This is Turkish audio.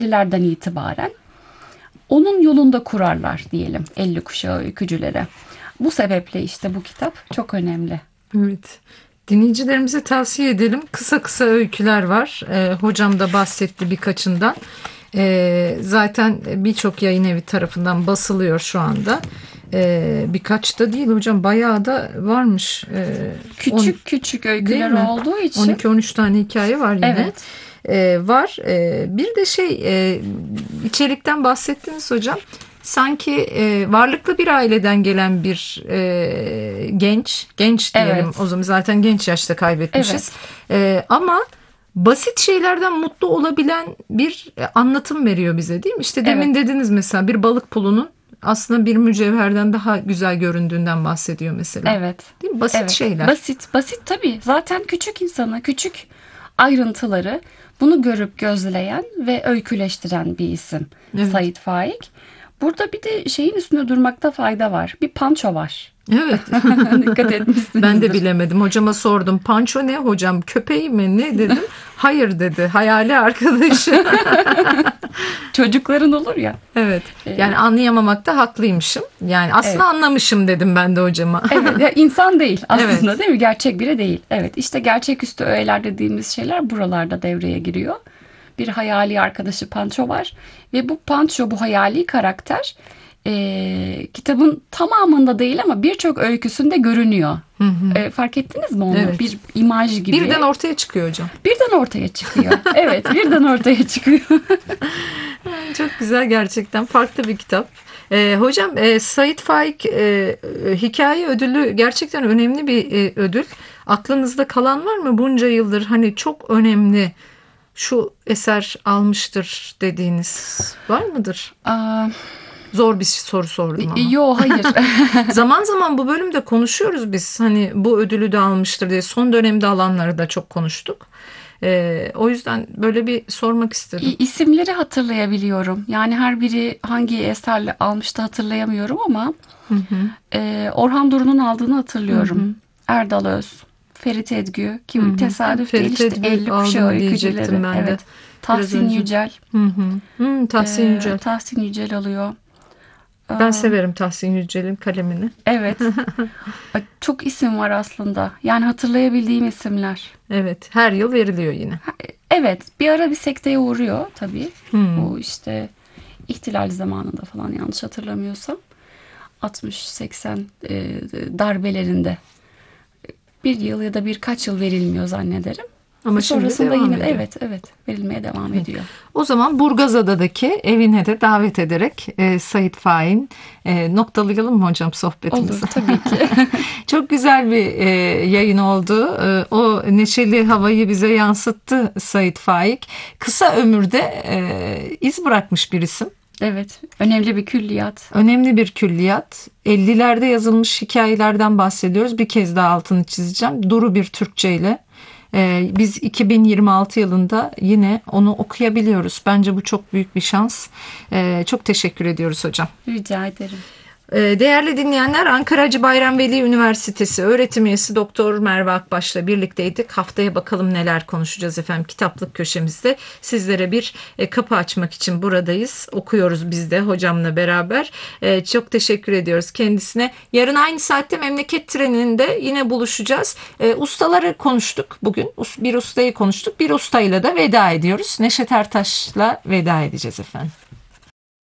50'lerden itibaren onun yolunda kurarlar diyelim 50 kuşağı öykücülere. Bu sebeple işte bu kitap çok önemli. Evet. Dinleyicilerimize tavsiye edelim. Kısa kısa öyküler var. Hocam da bahsetti birkaçından. Zaten birçok yayın evi tarafından basılıyor şu anda. Birkaç da değil hocam, bayağı da varmış. Küçük öyküler olduğu için. 12-13 tane hikaye var yine. Evet. Var. Bir de içerikten bahsettiniz hocam. Sanki varlıklı bir aileden gelen bir genç diyelim, Evet. o zaman zaten genç yaşta kaybetmişiz. Ama basit şeylerden mutlu olabilen bir anlatım veriyor bize, değil mi? İşte demin dediniz mesela, bir balık pulunun aslında bir mücevherden daha güzel göründüğünden bahsediyor mesela. Evet. Değil mi? Basit şeyler. Basit tabii. Zaten küçük insana, küçük ayrıntıları bunu görüp gözleyen ve öyküleştiren bir isim. Evet. Sait Faik. Burada bir de şeyin üstünde durmakta fayda var. Bir panço var. Evet. Dikkat etmişsinizdir. Ben de bilemedim. Hocama sordum. Panço ne hocam? Köpeği mi? Ne dedim? Hayır dedi. Hayali arkadaşı. Çocukların olur ya. Evet. Yani anlayamamakta haklıymışım. Yani aslında anlamışım dedim ben de hocama. Evet. Ya insan değil aslında, değil mi? Gerçek biri değil. Evet. İşte gerçeküstü öğeler dediğimiz şeyler buralarda devreye giriyor. Bir hayali arkadaşı Panço var. Ve bu Panço, bu hayali karakter kitabın tamamında değil ama birçok öyküsünde görünüyor. Fark ettiniz mi onu? Evet. Bir imaj gibi. Birden ortaya çıkıyor hocam. Birden ortaya çıkıyor. Evet, birden ortaya çıkıyor. Çok güzel, gerçekten farklı bir kitap. Hocam Sait Faik hikaye ödülü gerçekten önemli bir ödül. Aklınızda kalan var mı bunca yıldır, hani çok önemli şu eser almıştır dediğiniz var mıdır? Zor bir soru sordum ama. Yo, hayır. Zaman zaman bu bölümde konuşuyoruz biz. Hani bu ödülü de almıştır diye. Son dönemde alanları da çok konuştuk. O yüzden böyle bir sormak istedim. İsimleri hatırlayabiliyorum. Yani her biri hangi eserle almıştı hatırlayamıyorum ama Orhan Duru'nun aldığını hatırlıyorum. Erdal Öz, Ferit Edgü, ki tesadüf değil, işte 50 kuşağı öykücüleri. Ben de. Tahsin Yücel. Tahsin Yücel. Tahsin Yücel alıyor. Ben severim Tahsin Yücel'in kalemini. Evet. Çok isim var aslında. Yani hatırlayabildiğim isimler. Evet. Her yıl veriliyor yine. Evet. Bir ara bir sekteye uğruyor tabii. Bu işte ihtilal zamanında falan, yanlış hatırlamıyorsam. 60-80 darbelerinde. Bir yıl ya da birkaç yıl verilmiyor zannederim. Ama sonrasında şimdi yine ediyor. evet verilmeye devam ediyor. O zaman Burgazada'daki evine de davet ederek Sait Faik'in noktalayalım mı hocam sohbetimizi? Olur tabii ki. Çok güzel bir yayın oldu. O neşeli havayı bize yansıttı Sait Faik. Kısa ömürde iz bırakmış bir isim. Evet, önemli bir külliyat. Önemli bir külliyat. 50'lerde yazılmış hikayelerden bahsediyoruz. Bir kez daha altını çizeceğim. Duru bir Türkçe ile. Biz 2026 yılında yine onu okuyabiliyoruz. Bence bu çok büyük bir şans. Çok teşekkür ediyoruz hocam. Rica ederim. Değerli dinleyenler, Ankara Hacı Bayram Veli Üniversitesi öğretim üyesi Doktor Merve Akbaş'la birlikteydik. Haftaya bakalım neler konuşacağız efendim kitaplık köşemizde. Sizlere bir kapı açmak için buradayız. Okuyoruz biz de hocamla beraber. Çok teşekkür ediyoruz kendisine. Yarın aynı saatte Memleket Treni'nde yine buluşacağız. Ustaları konuştuk bugün. Bir ustayı konuştuk. Bir ustayla da veda ediyoruz. Neşet Ertaş'la veda edeceğiz efendim.